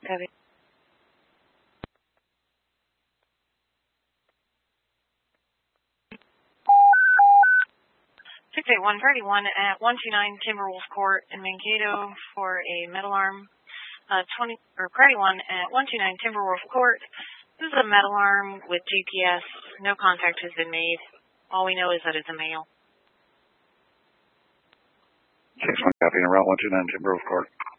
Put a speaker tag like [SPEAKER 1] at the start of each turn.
[SPEAKER 1] Copy. 68131 at 129 Timberwolf Court in Mankato for a metal arm. Priority 1 at 129 Timberwolf Court. This is a metal arm with GPS. No contact has been made. All we know is that it's a male.
[SPEAKER 2] 6-1 copy, and route 129 Timberwolf Court.